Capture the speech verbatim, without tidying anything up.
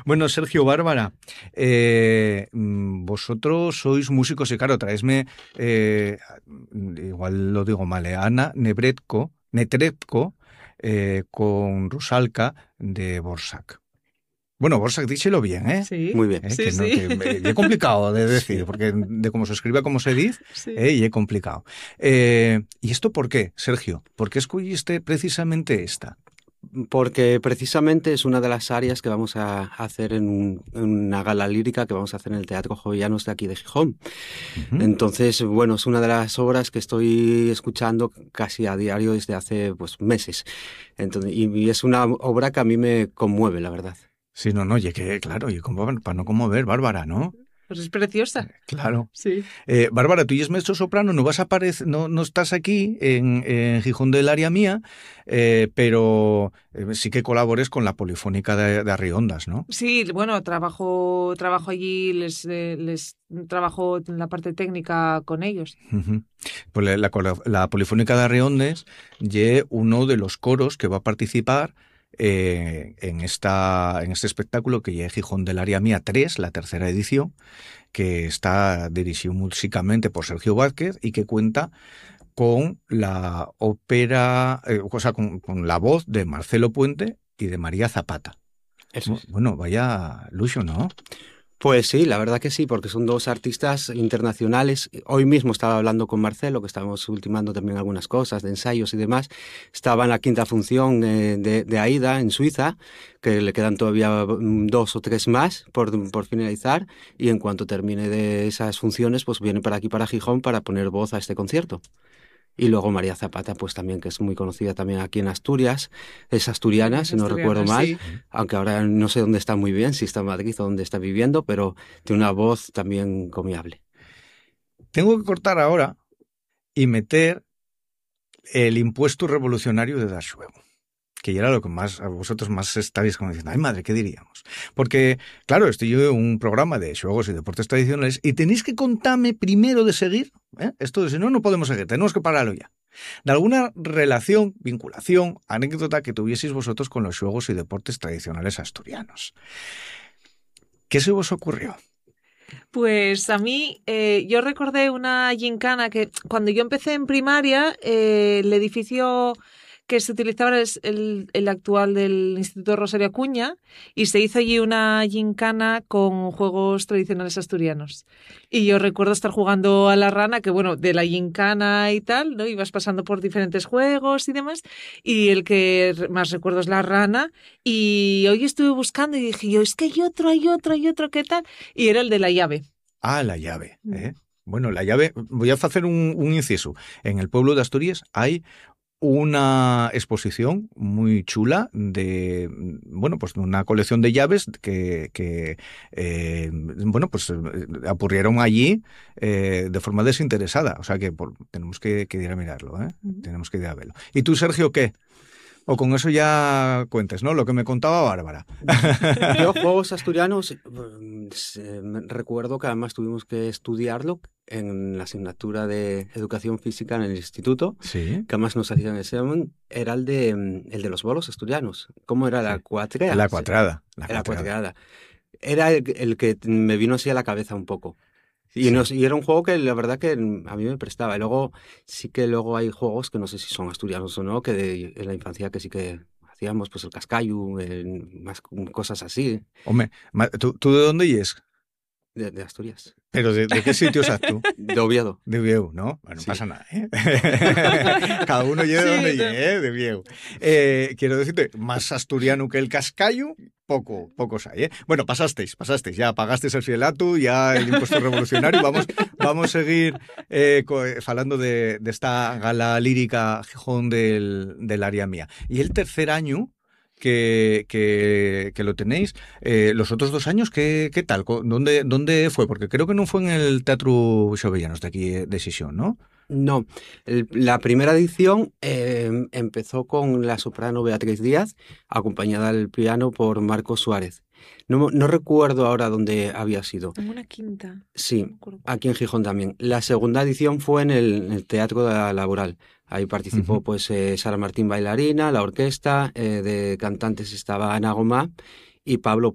Bueno, Sergio, Bárbara, eh, vosotros sois músicos y claro, traesme, eh, igual lo digo mal, eh, Ana Nebretko, Netrebko, eh, con Rusalka de Borsak. Bueno, Borsak, díselo bien, ¿eh? Sí, muy bien. Eh, sí, que no, sí. que, es complicado de decir, porque de cómo se escribe a cómo se dice, Sí. eh, y es complicado. Eh, ¿Y esto por qué, Sergio? ¿Por qué escogiste precisamente esta? Porque precisamente es una de las áreas que vamos a hacer en, un, en una gala lírica que vamos a hacer en el Teatro Jovellanos de aquí de Gijón. Uh-huh. Entonces, bueno, es una de las obras que estoy escuchando casi a diario desde hace pues, meses. Entonces, y, y es una obra que a mí me conmueve, la verdad. Sí, no, no, oye, que claro, y como, para no conmover, Bárbara, ¿no? Pues es preciosa. Eh, claro. Sí. Eh, Bárbara, tú y es mezzo soprano, no vas a aparecer, no, no estás aquí en, en Gijón del área mía, eh, pero eh, sí que colabores con la Polifónica de, de Arriondas, ¿no? Sí, bueno, trabajo, trabajo allí, les, eh, les trabajo en la parte técnica con ellos. Uh-huh. Pues la, la, la Polifónica de Arriondas es uno de los coros que va a participar Eh, en, esta, en este espectáculo que ya Gijón del área mía tres, la tercera edición, que está dirigido músicamente por Sergio Vázquez y que cuenta con la ópera, eh, o sea, con, con la voz de Marcelo Puente y de María Zapata. Eso es. Bueno, vaya lujo, ¿no? Pues sí, la verdad que sí, porque son dos artistas internacionales. Hoy mismo estaba hablando con Marcelo, que estábamos ultimando también algunas cosas de ensayos y demás. Estaba en la quinta función eh, de, de AIDA en Suiza, que le quedan todavía dos o tres más por, por finalizar, y en cuanto termine de esas funciones, pues viene para aquí, para Gijón, para poner voz a este concierto. Y luego María Zapata, pues también, que es muy conocida también aquí en Asturias, es asturiana, sí, si no asturiana, recuerdo mal, sí. Aunque ahora no sé dónde está muy bien, si está en Madrid o dónde está viviendo, pero tiene una voz también encomiable. Tengo que cortar ahora y meter el impuesto revolucionario de Dashuego, que ya era lo que más a vosotros más estáis como diciendo, ay madre, ¿qué diríamos? Porque, claro, estoy yo en un programa de juegos y deportes tradicionales y tenéis que contarme primero de seguir, ¿eh? Esto de si no, no podemos seguir, tenemos que pararlo ya. De alguna relación, vinculación, anécdota que tuvieseis vosotros con los juegos y deportes tradicionales asturianos. ¿Qué se os ocurrió? Pues a mí, eh, yo recordé una gincana que cuando yo empecé en primaria, eh, el edificio que se utilizaba es el, el actual del Instituto Rosario Acuña y se hizo allí una gincana con juegos tradicionales asturianos. Y yo recuerdo estar jugando a la rana, que bueno, de la gincana y tal, ¿no? Ibas pasando por diferentes juegos y demás, y el que más recuerdo es la rana. Y hoy estuve buscando y dije yo, es que hay otro, hay otro, hay otro, ¿qué tal? Y era el de la llave. Ah, la llave, ¿eh? Bueno, la llave, voy a hacer un, un inciso. En el pueblo de Asturias hay una exposición muy chula de, bueno, pues una colección de llaves que, que eh, bueno, pues ocurrieron allí eh, de forma desinteresada. O sea que por, tenemos que, que ir a mirarlo, ¿eh? Uh-huh. Tenemos que ir a verlo. ¿Y tú, Sergio, qué? O con eso ya cuentes, ¿no? Lo que me contaba Bárbara. Yo, juegos asturianos, eh, recuerdo que además tuvimos que estudiarlo en la asignatura de Educación Física en el instituto, sí. Que además nos hacían el examen, era el de, el de los bolos asturianos. ¿Cómo era? Sí. La cuatrada. La cuatrada. La era cuatrada. cuatrada. Era el, el que me vino así a la cabeza un poco. Y, sí. nos, y era un juego que la verdad que a mí me prestaba. Y luego sí que luego hay juegos que no sé si son asturianos o no, que de, en la infancia que sí que hacíamos, pues el cascayu, el, más cosas así. Hombre, ¿tú, tú de dónde eres? De, de Asturias. ¿Pero de, de qué sitio estás tú? De Oviedo. De Oviedo, ¿no? Bueno, no sí. pasa nada, ¿eh? Cada uno llega de sí, donde no. llegue, ¿eh? De Oviedo. Eh, quiero decirte, más asturiano que el cascayu, poco, pocos hay, ¿eh? Bueno, pasasteis, pasasteis, ya pagasteis el fielato, ya el impuesto revolucionario, vamos, vamos a seguir eh, hablando de, de esta gala lírica Gijón del, del área mía. Y el tercer año que, que, que lo tenéis, eh, los otros dos años, ¿qué, qué tal? ¿Dónde, ¿Dónde fue? Porque creo que no fue en el Teatro Xovellanos de aquí de Xixón, ¿no? No, el, la primera edición eh, empezó con la soprano Beatriz Díaz, acompañada al piano por Marco Suárez. No, no recuerdo ahora dónde había sido. En una quinta. Sí, no aquí en Gijón también. La segunda edición fue en el, en el Teatro de la Laboral. Ahí participó uh-huh. pues eh, Sara Martín bailarina, la orquesta, eh, de cantantes estaba Ana Gomá y Pablo